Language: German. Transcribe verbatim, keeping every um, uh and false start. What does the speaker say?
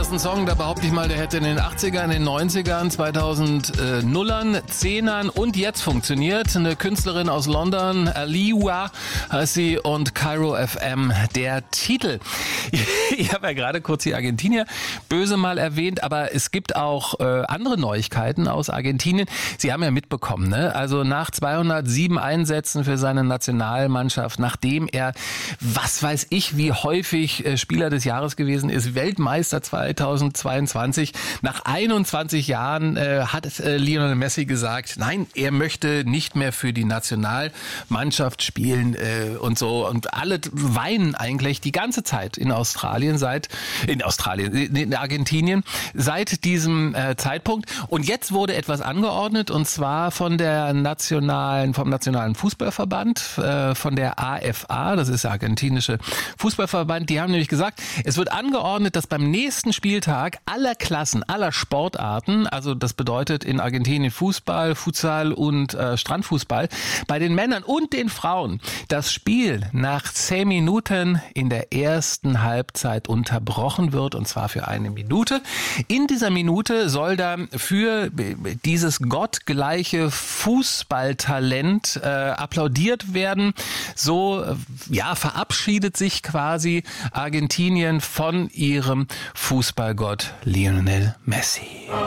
Das ist ein Song, da behaupte ich mal, der hätte in den achtzigern, in den neunzigern, zweitausendern, zehnern und jetzt funktioniert. Eine Künstlerin aus London, Aliwa heißt sie, und Cairo F M der Titel. Ich habe ja gerade kurz die Argentinier böse mal erwähnt, aber es gibt auch äh, andere Neuigkeiten aus Argentinien. Sie haben ja mitbekommen, ne? Also nach zweihundertsieben Einsätzen für seine Nationalmannschaft, nachdem er, was weiß ich, wie häufig äh, Spieler des Jahres gewesen ist, Weltmeister zweitausendzweiundzwanzig. Nach einundzwanzig Jahren äh, hat äh, Lionel Messi gesagt, nein, er möchte nicht mehr für die Nationalmannschaft spielen äh, und so. Und alle weinen eigentlich die ganze Zeit in Australien seit, in Australien, in Argentinien, seit diesem äh, Zeitpunkt. Und jetzt wurde etwas angeordnet, und zwar von der nationalen, vom Nationalen Fußballverband, äh, von der A F A, das ist der argentinische Fußballverband. Die haben nämlich gesagt, es wird angeordnet, dass beim nächsten Spieltag aller Klassen, aller Sportarten, also das bedeutet in Argentinien Fußball, Futsal und äh, Strandfußball, bei den Männern und den Frauen das Spiel nach zehn Minuten in der ersten Halbzeit unterbrochen wird, und zwar für eine Minute. In dieser Minute soll dann für dieses gottgleiche Fußballtalent äh, applaudiert werden. So äh, ja, verabschiedet sich quasi Argentinien von ihrem Fußballgott Lionel Messi.